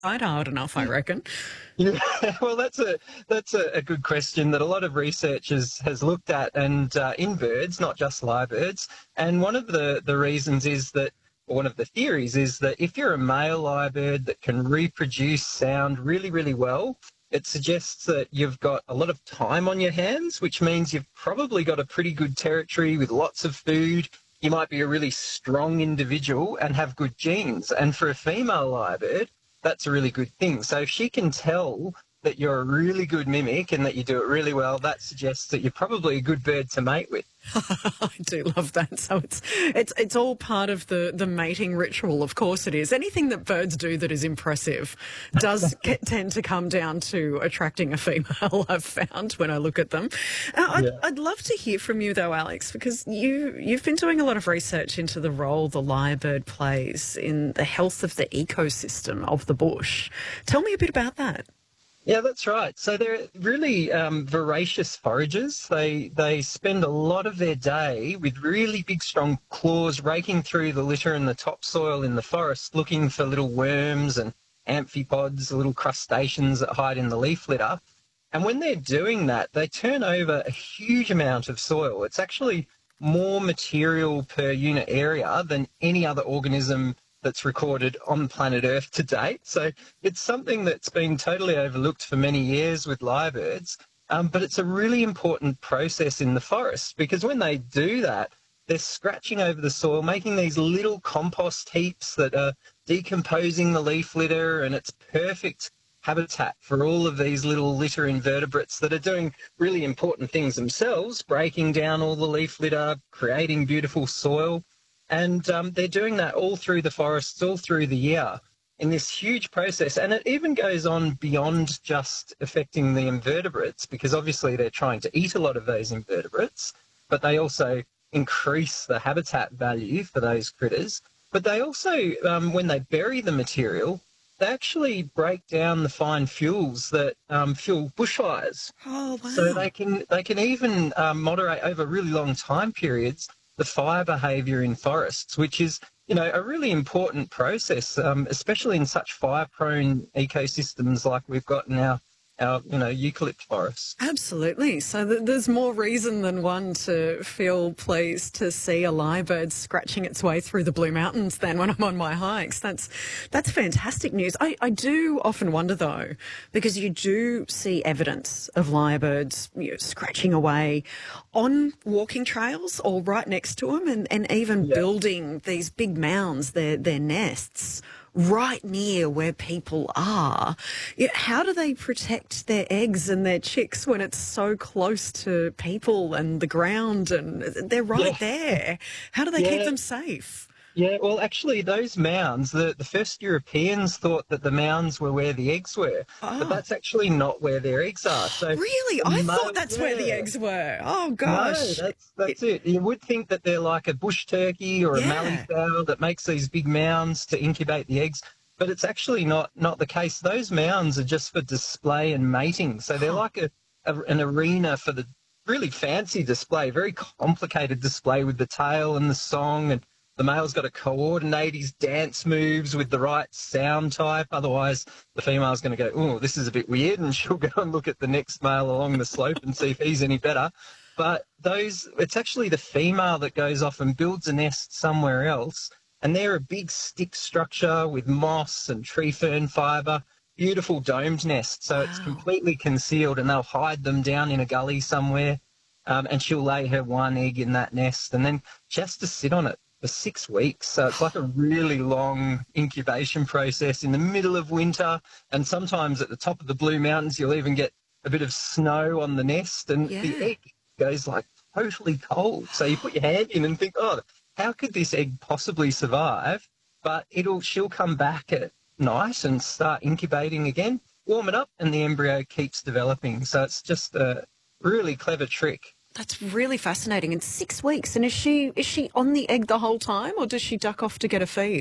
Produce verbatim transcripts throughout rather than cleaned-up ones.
tried hard enough, I reckon. Yeah, well, that's a that's a, a good question that a lot of researchers has looked at, and uh, in birds, not just lyrebirds. And one of the the reasons is that, or one of the theories is that if you're a male lyrebird that can reproduce sound really, really well, it suggests that you've got a lot of time on your hands, which means you've probably got a pretty good territory with lots of food. You might be a really strong individual and have good genes. And for a female lyrebird, that's a really good thing. So if she can tell that you're a really good mimic and that you do it really well, that suggests that you're probably a good bird to mate with. I do love that. So it's it's it's all part of the, the mating ritual, of course it is. Anything that birds do that is impressive does get, tend to come down to attracting a female, I've found, when I look at them. Uh, I'd, Yeah. I'd love to hear from you, though, Alex, because you, you've been doing a lot of research into the role the lyrebird plays in the health of the ecosystem of the bush. Tell me a bit about that. Yeah, that's right. So they're really um, voracious foragers. They they spend a lot of their day with really big, strong claws raking through the litter and the topsoil in the forest, looking for little worms and amphipods, little crustaceans that hide in the leaf litter. And when they're doing that, they turn over a huge amount of soil. It's actually more material per unit area than any other organism that's recorded on planet Earth to date. So it's something that's been totally overlooked for many years with lyrebirds, um, but it's a really important process in the forest because when they do that, they're scratching over the soil, making these little compost heaps that are decomposing the leaf litter, and it's perfect habitat for all of these little litter invertebrates that are doing really important things themselves, breaking down all the leaf litter, creating beautiful soil. And um, they're doing that all through the forests, all through the year in this huge process. And it even goes on beyond just affecting the invertebrates because obviously they're trying to eat a lot of those invertebrates, but they also increase the habitat value for those critters. But they also, um, when they bury the material, they actually break down the fine fuels that um, fuel bushfires. Oh, wow. So they can, they can even um, moderate over really long time periods the fire behaviour in forests, which is, you know, a really important process, um, especially in such fire-prone ecosystems like we've got in our, our you know, eucalypt forests. Absolutely. So th- there's more reason than one to feel pleased to see a lyrebird scratching its way through the Blue Mountains than when I'm on my hikes. That's that's fantastic news. I, I do often wonder, though, because you do see evidence of lyrebirds, you know, scratching away on walking trails or right next to them and, and even Yeah. building these big mounds, their, their nests, right near where people are. Yeah, how do they protect their eggs and their chicks when it's so close to people and the ground and they're right Yeah. there? How do they keep Yeah. them safe? Yeah, well, actually, those mounds, the, the first Europeans thought that the mounds were where the eggs were, Oh. but that's actually not where their eggs are. So Really? I mo- thought that's where the yeah. eggs were. Oh, No, gosh. that's that's it. You would think that they're like a bush turkey or a Yeah. mallee fowl that makes these big mounds to incubate the eggs, but it's actually not not the case. Those mounds are just for display and mating. So they're like a, a an arena for the really fancy display, very complicated display with the tail and the song, and the male's got to coordinate his dance moves with the right sound type. Otherwise, the female's going to go, oh, this is a bit weird, and she'll go and look at the next male along the slope and see if he's any better. But those, it's actually the female that goes off and builds a nest somewhere else, and they're a big stick structure with moss and tree fern fibre, beautiful domed nest. So it's Wow. completely concealed, and they'll hide them down in a gully somewhere, um, and she'll lay her one egg in that nest, and then she has to sit on it for six weeks. So it's like a really long incubation process in the middle of winter. And sometimes at the top of the Blue Mountains, you'll even get a bit of snow on the nest, and Yeah. the egg goes like totally cold. So you put your hand in and think, oh, how could this egg possibly survive? But it'll, she'll come back at night and start incubating again, warm it up, and the embryo keeps developing. So it's just a really clever trick. That's really fascinating. In six weeks. And is she is she on the egg the whole time or does she duck off to get a feed?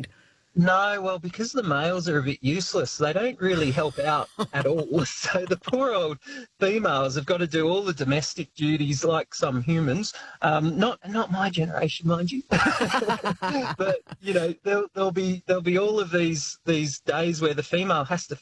No, well, because the males are a bit useless, they don't really help out at all. So the poor old females have got to do all the domestic duties like some humans. Um, not not my generation, mind you. But you know, there'll, there'll be there'll be all of these these days where the female has to